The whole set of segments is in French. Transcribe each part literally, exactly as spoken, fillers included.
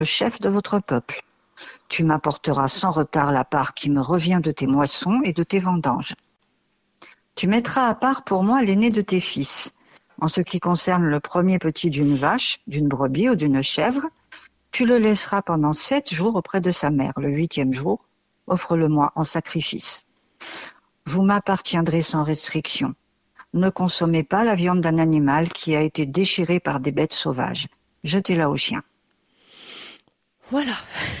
le chef de votre peuple. Tu m'apporteras sans retard la part qui me revient de tes moissons et de tes vendanges. Tu mettras à part pour moi l'aîné de tes fils. En ce qui concerne le premier petit d'une vache, d'une brebis ou d'une chèvre, tu le laisseras pendant sept jours auprès de sa mère. Le huitième jour, offre-le-moi en sacrifice. Vous m'appartiendrez sans restriction. Ne consommez pas la viande d'un animal qui a été déchiré par des bêtes sauvages. Jetez-la aux chiens. Voilà.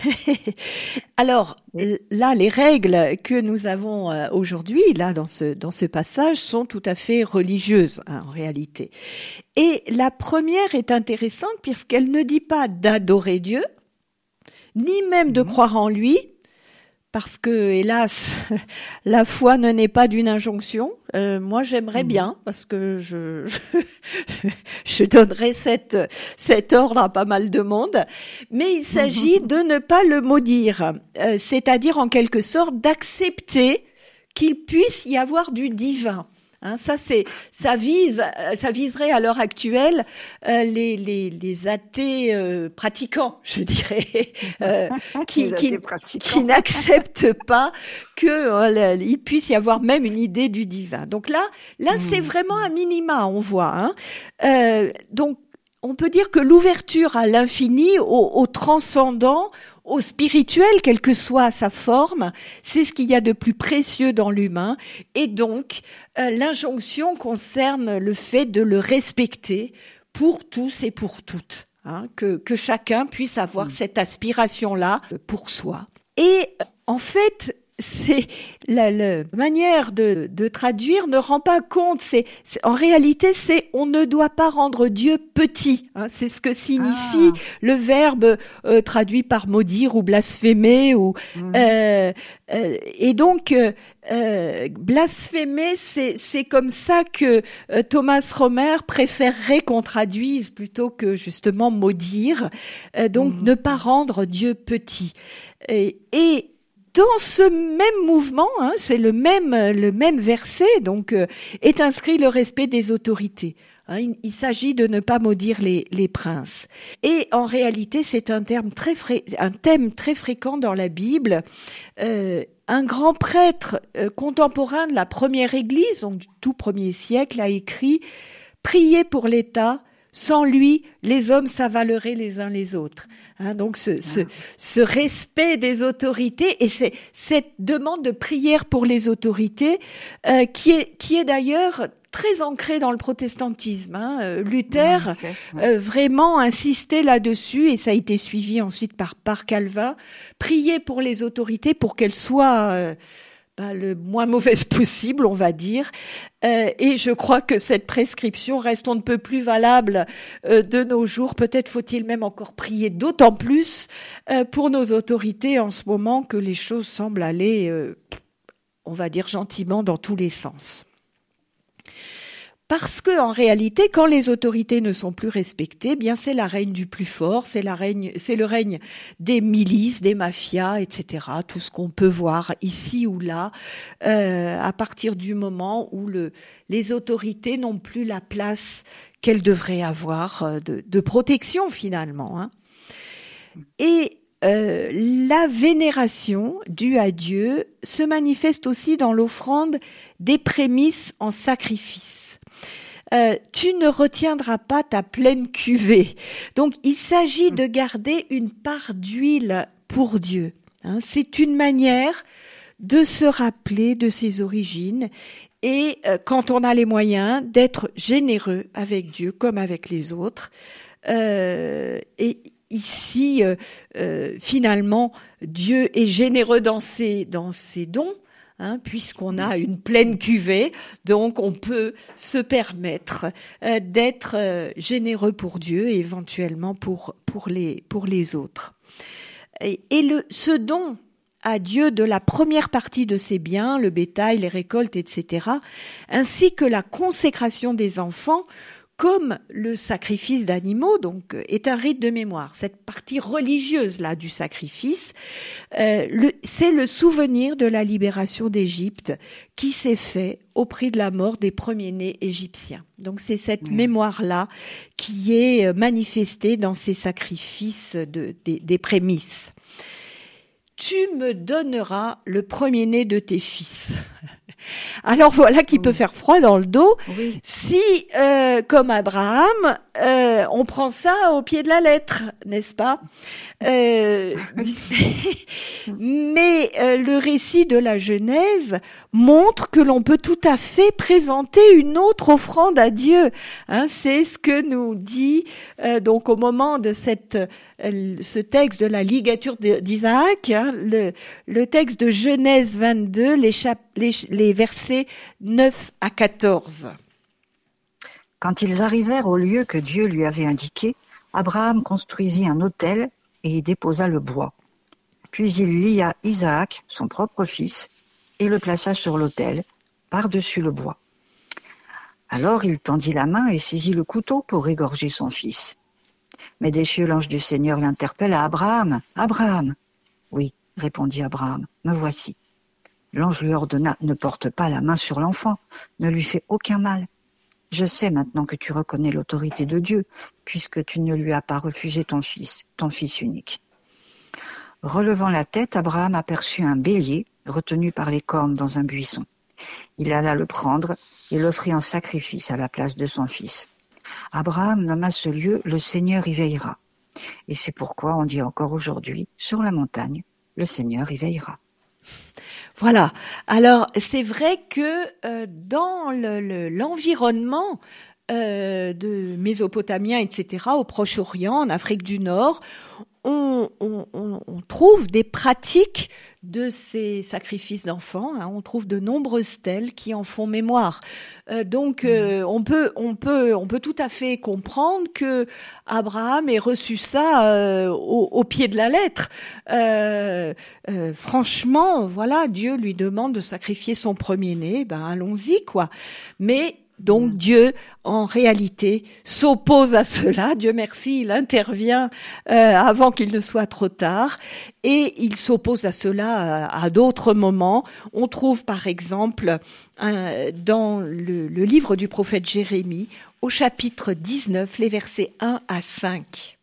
Alors là, les règles que nous avons aujourd'hui, là dans ce dans ce passage, sont tout à fait religieuses hein, en réalité. Et la première est intéressante puisqu'elle ne dit pas d'adorer Dieu, ni même de croire en lui, parce que hélas, la foi ne naît pas d'une injonction. Euh, moi, j'aimerais bien, parce que je je, je donnerais cette cet ordre à pas mal de monde. Mais il s'agit de ne pas le maudire, euh, c'est-à-dire en quelque sorte d'accepter qu'il puisse y avoir du divin. Hein, ça c'est, ça vise, ça viserait à l'heure actuelle euh, les les les athées euh, pratiquants, je dirais, euh, qui qui, qui n'acceptent pas que euh, il puisse y avoir même une idée du divin. Donc là, là mmh. c'est vraiment un minima, on voit. Hein. Euh, donc on peut dire que l'ouverture à l'infini, au, au transcendant, au spirituel, quelle que soit sa forme, c'est ce qu'il y a de plus précieux dans l'humain. Et donc, euh, l'injonction concerne le fait de le respecter pour tous et pour toutes. Hein, que, que chacun puisse avoir mmh. cette aspiration-là pour soi. Et en fait, c'est la, la manière de, de traduire ne rend pas compte. C'est, c'est en réalité, c'est on ne doit pas rendre Dieu petit. Hein, c'est ce que signifie ah. le verbe euh, traduit par maudire ou blasphémer ou mmh. euh, euh, et donc euh, euh, blasphémer, c'est c'est comme ça que euh, Thomas Romer préférerait qu'on traduise plutôt que justement maudire. Euh, donc mmh. ne pas rendre Dieu petit. Et, et dans ce même mouvement, hein, c'est le même le même verset, donc euh, est inscrit le respect des autorités. Hein, il, il s'agit de ne pas maudire les les princes. Et en réalité, c'est un terme très fré, un thème très fréquent dans la Bible. Euh, un grand prêtre euh, contemporain de la première Église, donc du tout premier siècle, a écrit « Priez pour l'État. Sans lui, les hommes s'avaleraient les uns les autres. » Hein, donc ce, ce, ce respect des autorités et c'est, cette demande de prière pour les autorités euh, qui est, qui est d'ailleurs très ancrée dans le protestantisme. Hein. Luther euh, vraiment insistait là-dessus et ça a été suivi ensuite par, par Calvin. Prier pour les autorités pour qu'elles soient euh, bah, le moins mauvaise possible, on va dire. Euh, et je crois que cette prescription reste on ne peut plus valable euh, de nos jours. Peut-être faut-il même encore prier d'autant plus euh, pour nos autorités en ce moment que les choses semblent aller, euh, on va dire gentiment, dans tous les sens. Parce que en réalité, quand les autorités ne sont plus respectées, bien c'est la règne du plus fort, c'est la règne, c'est le règne des milices, des mafias, et cetera. Tout ce qu'on peut voir ici ou là, euh, à partir du moment où le, les autorités n'ont plus la place qu'elles devraient avoir de, de protection finalement. Hein. Et euh, la vénération due à Dieu se manifeste aussi dans l'offrande des prémices en sacrifice. Euh, tu ne retiendras pas ta pleine cuvée. Donc, il s'agit de garder une part d'huile pour Dieu. Hein, c'est une manière de se rappeler de ses origines et, euh, quand on a les moyens, d'être généreux avec Dieu comme avec les autres. Euh, et ici, euh, euh, finalement, Dieu est généreux dans ses, dans ses dons. Hein, puisqu'on a une pleine cuvée, donc on peut se permettre euh, d'être euh, généreux pour Dieu et éventuellement pour pour les pour les autres. Et, et le ce don à Dieu de la première partie de ses biens, le bétail, les récoltes, et cetera, ainsi que la consécration des enfants, comme le sacrifice d'animaux, donc, est un rite de mémoire. Cette partie religieuse là du sacrifice, euh, le, c'est le souvenir de la libération d'Égypte qui s'est fait au prix de la mort des premiers-nés égyptiens. Donc c'est cette mmh. mémoire-là qui est manifestée dans ces sacrifices de, des, des prémices. Tu me donneras le premier-né de tes fils. Alors voilà qui oui. peut faire froid dans le dos oui. si, euh, comme Abraham, euh, on prend ça au pied de la lettre, n'est-ce pas ? euh, Mais euh, le récit de la Genèse montre que l'on peut tout à fait présenter une autre offrande à Dieu. Hein, c'est ce que nous dit euh, donc au moment de cette euh, ce texte de la ligature d'Isaac, hein, le, le texte de Genèse vingt-deux, les, chap- les, les versets neuf à quatorze. Quand ils arrivèrent au lieu que Dieu lui avait indiqué, Abraham construisit un autel et y déposa le bois. Puis il lia Isaac, son propre fils, et le plaça sur l'autel, par-dessus le bois. Alors il tendit la main et saisit le couteau pour égorger son fils. Mais des cieux, l'ange du Seigneur l'interpella. « Abraham, Abraham !»« Oui, répondit Abraham, me voici. » L'ange lui ordonna, « Ne porte pas la main sur l'enfant, ne lui fais aucun mal. Je sais maintenant que tu reconnais l'autorité de Dieu, puisque tu ne lui as pas refusé ton fils, ton fils unique. » Relevant la tête, Abraham aperçut un bélier retenu par les cornes dans un buisson. Il alla le prendre et l'offrit en sacrifice à la place de son fils. Abraham nomma ce lieu « Le Seigneur y veillera ». Et c'est pourquoi on dit encore aujourd'hui, sur la montagne, « Le Seigneur y veillera ». Voilà. Alors, c'est vrai que euh, dans le, le, l'environnement euh, de Mésopotamiens, et cetera, au Proche-Orient, en Afrique du Nord, on, on, on, on trouve des pratiques de ces sacrifices d'enfants. Hein, on trouve de nombreuses stèles qui en font mémoire. Euh, donc, euh, on peut, on peut, on peut tout à fait comprendre que Abraham ait reçu ça euh, au, au pied de la lettre. Euh, euh, franchement, voilà, Dieu lui demande de sacrifier son premier-né. Ben, allons-y, quoi. Mais donc Dieu, en réalité, s'oppose à cela. Dieu merci, il intervient euh, avant qu'il ne soit trop tard. Et il s'oppose à cela à, à d'autres moments. On trouve par exemple un, dans le, le livre du prophète Jérémie, au chapitre dix-neuf, les versets un à cinq.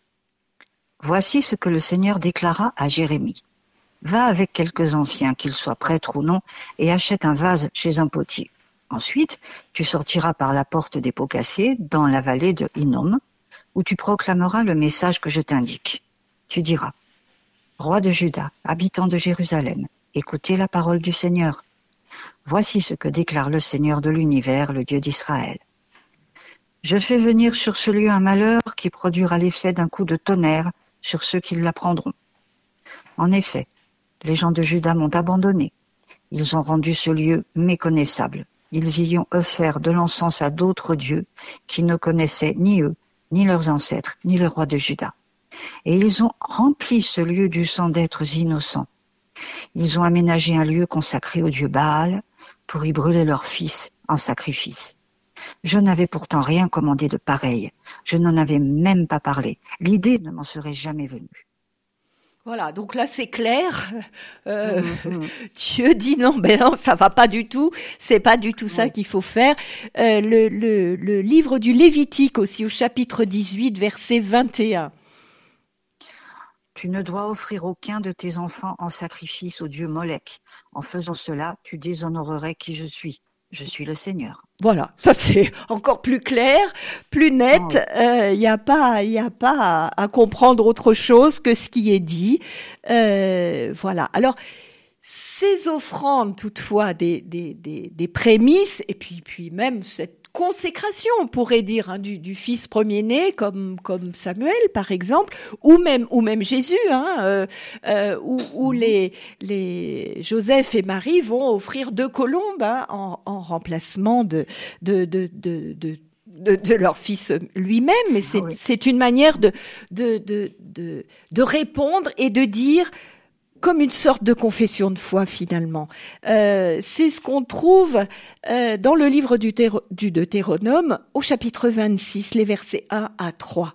Voici ce que le Seigneur déclara à Jérémie. Va avec quelques anciens, qu'ils soient prêtres ou non, et achète un vase chez un potier. Ensuite, tu sortiras par la porte des pots cassés dans la vallée de Hinnom, où tu proclameras le message que je t'indique. Tu diras, « Roi de Juda, habitant de Jérusalem, écoutez la parole du Seigneur. Voici ce que déclare le Seigneur de l'univers, le Dieu d'Israël. Je fais venir sur ce lieu un malheur qui produira l'effet d'un coup de tonnerre sur ceux qui l'apprendront. En effet, les gens de Juda m'ont abandonné. Ils ont rendu ce lieu méconnaissable. Ils y ont offert de l'encens à d'autres dieux qui ne connaissaient ni eux, ni leurs ancêtres, ni le roi de Juda. Et ils ont rempli ce lieu du sang d'êtres innocents. Ils ont aménagé un lieu consacré au dieu Baal pour y brûler leurs fils en sacrifice. Je n'avais pourtant rien commandé de pareil. Je n'en avais même pas parlé. L'idée ne m'en serait jamais venue. Voilà, donc là c'est clair. Euh, mmh. Dieu dit non, ben non, ça va pas du tout. C'est pas du tout ça oui. qu'il faut faire. Euh, le, le, le livre du Lévitique aussi, au chapitre dix-huit, verset vingt et un. Tu ne dois offrir aucun de tes enfants en sacrifice au dieu Molech. En faisant cela, tu déshonorerais qui je suis. Je suis le Seigneur. Voilà, ça c'est encore plus clair, plus net. Il oh. euh, y a pas, il y a pas à, à comprendre autre chose que ce qui est dit. Euh, voilà. Alors ces offrandes, toutefois, des des des, des prémices, et puis puis même cette consécration, on pourrait dire, hein, du, du fils premier-né, comme comme Samuel par exemple, ou même ou même Jésus, hein, euh, euh, où, où les les Joseph et Marie vont offrir deux colombes hein, en, en remplacement de de de de, de De, de leur fils lui-même, mais c'est, ah oui. c'est une manière de, de, de, de, de répondre et de dire comme une sorte de confession de foi finalement. Euh, c'est ce qu'on trouve euh, dans le livre du, Théro- du Deutéronome au chapitre vingt-six, les versets un à trois.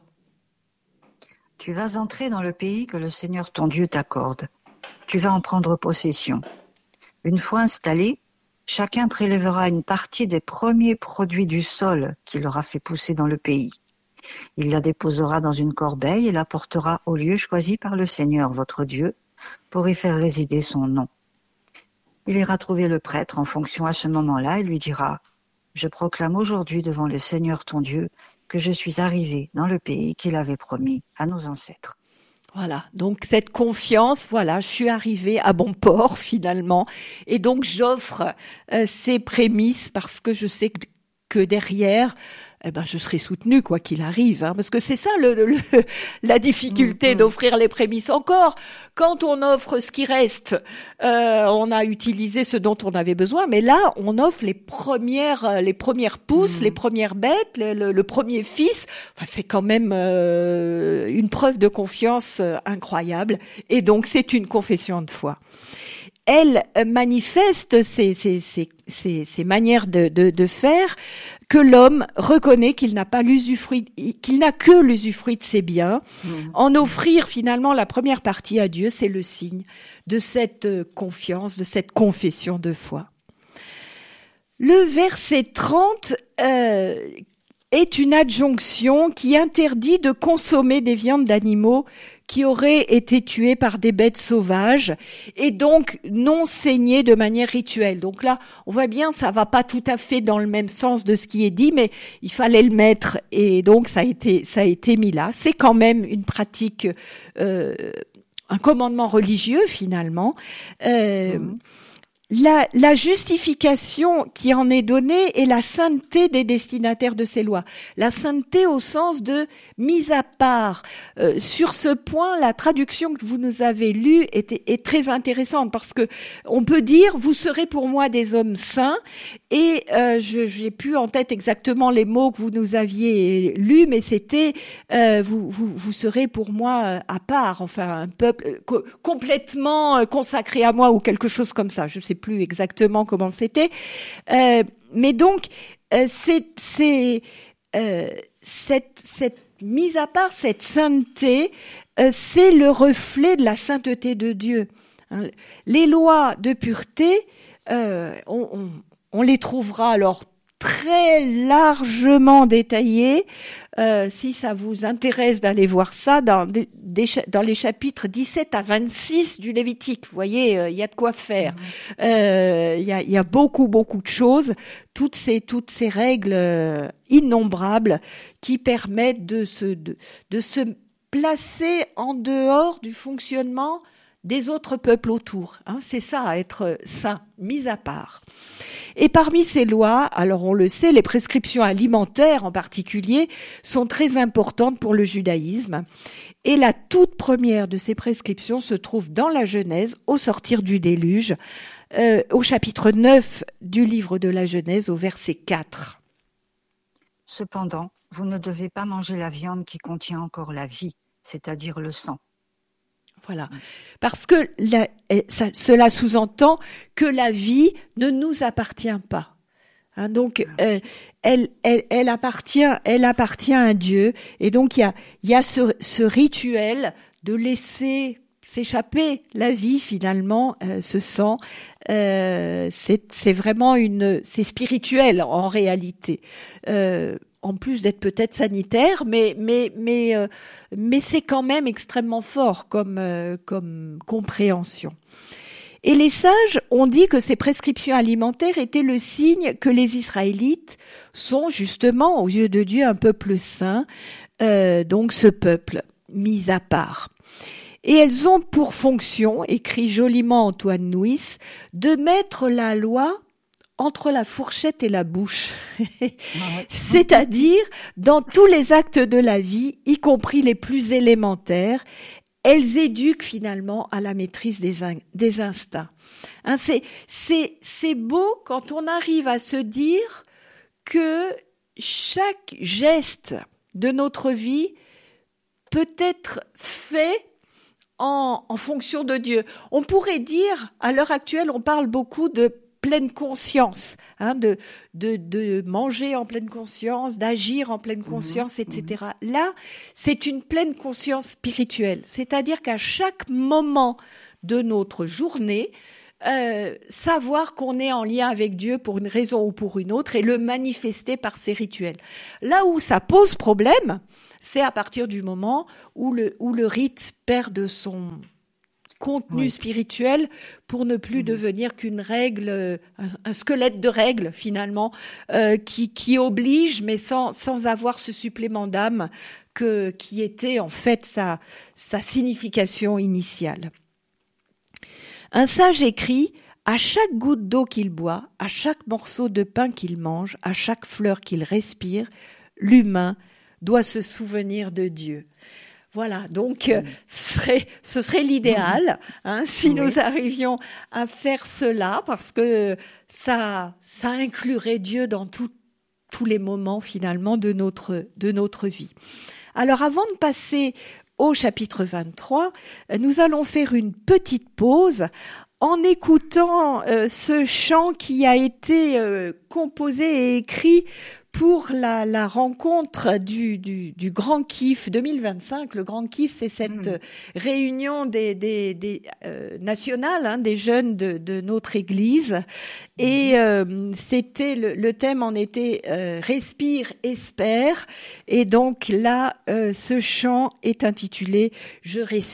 Tu vas entrer dans le pays que le Seigneur ton Dieu t'accorde. Tu vas en prendre possession. Une fois installé, chacun prélèvera une partie des premiers produits du sol qu'il aura fait pousser dans le pays. Il la déposera dans une corbeille et la portera au lieu choisi par le Seigneur votre Dieu pour y faire résider son nom. Il ira trouver le prêtre en fonction à ce moment-là et lui dira « Je proclame aujourd'hui devant le Seigneur ton Dieu que je suis arrivé dans le pays qu'il avait promis à nos ancêtres. » Voilà, donc cette confiance, voilà, je suis arrivée à bon port finalement, et donc j'offre euh, ces prémices parce que je sais que, que derrière, eh ben, je serai soutenue quoi qu'il arrive, hein, parce que c'est ça le, le, le la difficulté mmh, d'offrir les prémices. Encore, quand on offre ce qui reste, euh, on a utilisé ce dont on avait besoin, mais là, on offre les premières, les premières pousses, mmh. les premières bêtes, le, le, le premier fils. Enfin, c'est quand même euh, une preuve de confiance euh, incroyable, et donc c'est une confession de foi. Elle manifeste ces, ces, ces, ces, ces manières de, de, de faire que l'homme reconnaît qu'il n'a pas l'usufruit, qu'il n'a que l'usufruit de ses biens. Mmh. En offrir finalement la première partie à Dieu, c'est le signe de cette confiance, de cette confession de foi. Le verset trente euh, est une adjonction qui interdit de consommer des viandes d'animaux qui auraient été tués par des bêtes sauvages et donc non saignées de manière rituelle. Donc là, on voit bien, ça va pas tout à fait dans le même sens de ce qui est dit, mais il fallait le mettre et donc ça a été, ça a été mis là. C'est quand même une pratique, euh, un commandement religieux finalement. Euh, mmh. La, la justification qui en est donnée est la sainteté des destinataires de ces lois. La sainteté au sens de mise à part. Euh, sur ce point, la traduction que vous nous avez lue est, est très intéressante parce que on peut dire « vous serez pour moi des hommes saints » et euh, je j'ai plus en tête exactement les mots que vous nous aviez lus, mais c'était euh, vous, vous, vous serez pour moi à part, enfin un peuple co- complètement consacré à moi ou quelque chose comme ça. Je sais plus exactement comment c'était, euh, mais donc euh, c'est c'est euh, cette cette mise à part, cette sainteté, euh, c'est le reflet de la sainteté de Dieu. Hein, les lois de pureté, euh, on, on, on les trouvera alors très largement détaillées. Euh, si ça vous intéresse d'aller voir ça dans, des, des, dans les chapitres dix-sept à vingt-six du Lévitique, vous voyez, il euh, y a de quoi faire. Il euh, y, a, y a beaucoup, beaucoup de choses, toutes ces, toutes ces règles euh, innombrables qui permettent de se, de, de se placer en dehors du fonctionnement des autres peuples autour. Hein, c'est ça, être saint, mis à part. Et parmi ces lois, alors on le sait, les prescriptions alimentaires en particulier sont très importantes pour le judaïsme. Et la toute première de ces prescriptions se trouve dans la Genèse, au sortir du déluge, euh, au chapitre neuf du livre de la Genèse, au verset quatre. Cependant, vous ne devez pas manger la viande qui contient encore la vie, c'est-à-dire le sang. Voilà, parce que la, ça, cela sous-entend que la vie ne nous appartient pas. Hein, donc, euh, elle, elle, elle appartient, elle appartient à Dieu, et donc il y a, il y a ce, ce rituel de laisser s'échapper la vie finalement, euh, ce sang. Euh, c'est, c'est vraiment une, c'est spirituel en réalité. Euh, en plus d'être peut-être sanitaire, mais mais mais euh, mais c'est quand même extrêmement fort comme euh, comme compréhension. Et les sages ont dit que ces prescriptions alimentaires étaient le signe que les Israélites sont justement aux yeux de Dieu un peuple saint, euh, donc ce peuple mis à part. Et elles ont pour fonction, écrit joliment Antoine Nuis, de mettre la loi entre la fourchette et la bouche, c'est-à-dire dans tous les actes de la vie, y compris les plus élémentaires, elles éduquent finalement à la maîtrise des, in- des instincts. Hein, c'est, c'est, c'est beau quand on arrive à se dire que chaque geste de notre vie peut être fait en, en fonction de Dieu. On pourrait dire, à l'heure actuelle, on parle beaucoup de pleine conscience, hein, de, de, de manger en pleine conscience, d'agir en pleine conscience, mmh, et cetera. Mmh. Là, c'est une pleine conscience spirituelle. C'est-à-dire qu'à chaque moment de notre journée, euh, savoir qu'on est en lien avec Dieu pour une raison ou pour une autre et le manifester par ces rituels. Là où ça pose problème, c'est à partir du moment où le, où le rite perd de son contenu, oui, spirituel pour ne plus mmh. devenir qu'une règle, un, un squelette de règles finalement, euh, qui, qui oblige, mais sans, sans avoir ce supplément d'âme que, qui était en fait sa, sa signification initiale. Un sage écrit « À chaque goutte d'eau qu'il boit, à chaque morceau de pain qu'il mange, à chaque fleur qu'il respire, l'humain doit se souvenir de Dieu. » Voilà, donc euh, ce serait, ce serait l'idéal, hein, si oui. nous arrivions à faire cela, parce que ça, ça inclurait Dieu dans tout, tous les moments finalement de notre, de notre vie. Alors avant de passer au chapitre vingt-trois, nous allons faire une petite pause en écoutant euh, ce chant qui a été euh, composé et écrit pour la, la rencontre du, du, du Grand Kif deux mille vingt-cinq. Le Grand Kif, c'est cette mmh. réunion des, des, des euh, nationales, hein, des jeunes de, de notre Église. Et euh, c'était le, le thème en était euh, respire, espère. Et donc là, euh, ce chant est intitulé Je respire.